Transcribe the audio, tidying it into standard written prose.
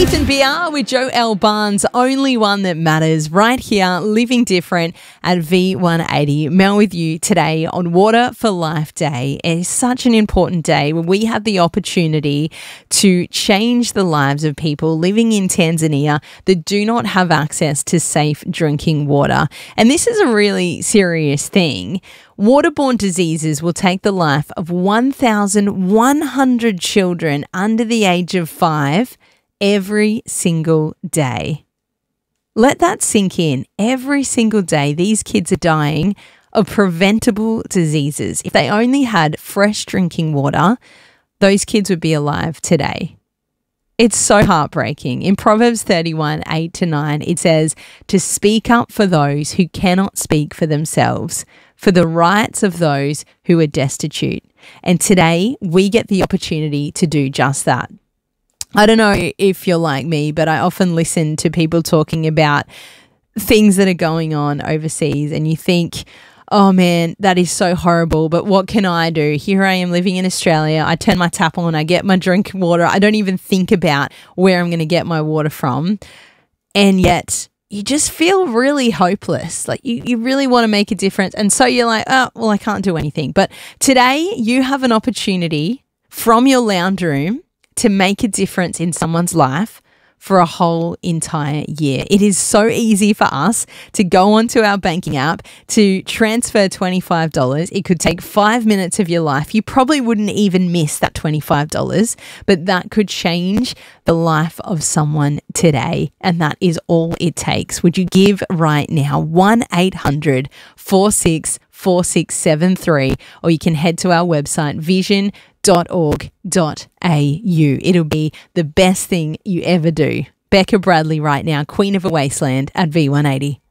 Nathan Beer with Joe L. Barnes, only one that matters, right here, living different at V180. Mel with you today on Water for Life Day. It is such an important day where we have the opportunity to change the lives of people living in Tanzania that do not have access to safe drinking water. And this is a really serious thing. Waterborne diseases will take the life of 1,100 children under the age of 5 every single day. Let that sink in. Every single day, these kids are dying of preventable diseases. If they only had fresh drinking water, those kids would be alive today. It's so heartbreaking. In Proverbs 31, 8-9, it says, to speak up for those who cannot speak for themselves, for the rights of those who are destitute. And today, we get the opportunity to do just that. I don't know if you're like me, but I often listen to people talking about things that are going on overseas and you think, oh man, that is so horrible, but what can I do? Here I am living in Australia. I turn my tap on, I get my drink water. I don't even think about where I'm going to get my water from. And yet you just feel really hopeless. Like you really want to make a difference. And so you're like, oh, well, I can't do anything. But today you have an opportunity from your lounge room to make a difference in someone's life for a whole entire year. It is so easy for us to go onto our banking app to transfer $25. It could take 5 minutes of your life. You probably wouldn't even miss that $25, but that could change the life of someone today. And that is all it takes. Would you give right now? 1-800-464673, or you can head to our website, vision.org.au. It'll be the best thing you ever do. Becca Bradley right now, Queen of a Wasteland at V180.